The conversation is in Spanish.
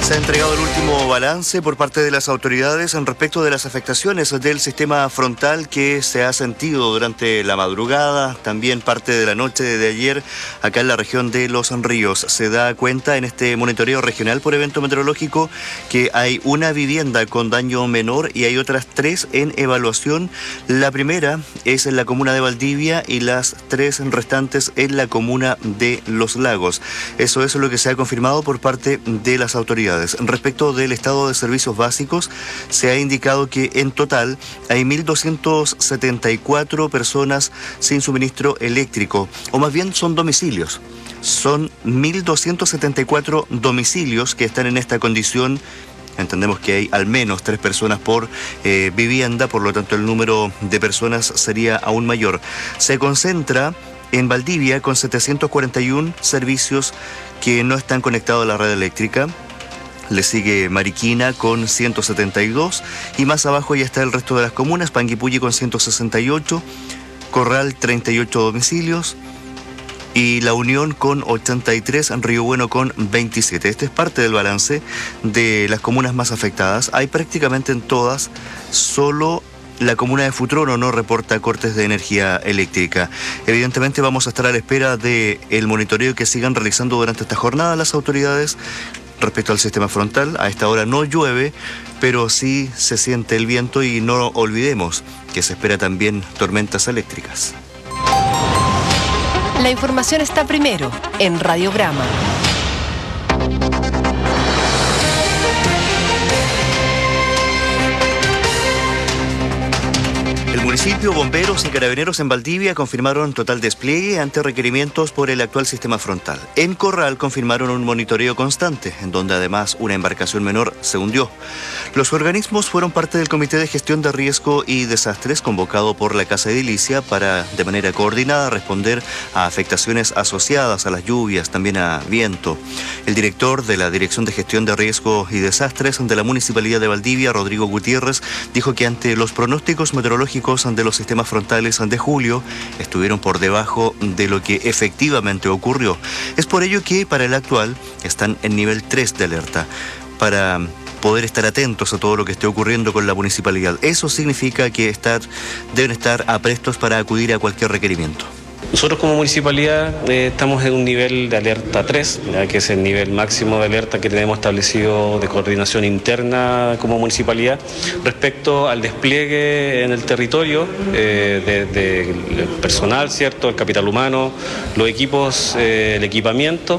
Se ha entregado el último balance por parte de las autoridades en respecto de las afectaciones del sistema frontal que se ha sentido durante la madrugada, también parte de la noche de ayer acá en la región de Los Ríos. Se da cuenta en este monitoreo regional por evento meteorológico que hay una vivienda con daño menor y hay otras 3 en evaluación. La primera es en la comuna de Valdivia y las 3 restantes en la comuna de Los Lagos. Eso es lo que se ha confirmado por parte de las autoridades. Respecto del estado de servicios básicos, se ha indicado que en total hay 1.274 personas sin suministro eléctrico, o más bien son domicilios. Son 1.274 domicilios que están en esta condición. Entendemos que hay al menos 3 personas por vivienda, por lo tanto el número de personas sería aún mayor. Se concentra en Valdivia con 741 servicios que no están conectados a la red eléctrica. Le sigue Mariquina con 172 y más abajo ya está el resto de las comunas. Panguipulli con 168, Corral 38 domicilios y La Unión con 83, Río Bueno con 27. Este es parte del balance de las comunas más afectadas. Hay prácticamente en todas, solo la comuna de Futrono no reporta cortes de energía eléctrica. Evidentemente vamos a estar a la espera del monitoreo que sigan realizando durante esta jornada las autoridades. Respecto al sistema frontal, a esta hora no llueve, pero sí se siente el viento y no olvidemos que se espera también tormentas eléctricas. La información está primero en Radiograma. El municipio, bomberos y carabineros en Valdivia confirmaron total despliegue ante requerimientos por el actual sistema frontal. En Corral confirmaron un monitoreo constante, en donde además una embarcación menor se hundió. Los organismos fueron parte del Comité de Gestión de Riesgo y Desastres convocado por la Casa Edilicia para, de manera coordinada, responder a afectaciones asociadas a las lluvias, también a viento. El director de la Dirección de Gestión de Riesgo y Desastres de la Municipalidad de Valdivia, Rodrigo Gutiérrez, dijo que ante los pronósticos meteorológicos de los sistemas frontales de julio estuvieron por debajo de lo que efectivamente ocurrió. Es por ello que para el actual están en nivel 3 de alerta, para poder estar atentos a todo lo que esté ocurriendo con la municipalidad. Eso significa que deben estar aprestos para acudir a cualquier requerimiento. Nosotros como municipalidad estamos en un nivel de alerta 3, ya que es el nivel máximo de alerta que tenemos establecido de coordinación interna como municipalidad respecto al despliegue en el territorio del personal, ¿cierto?, el capital humano, los equipos, el equipamiento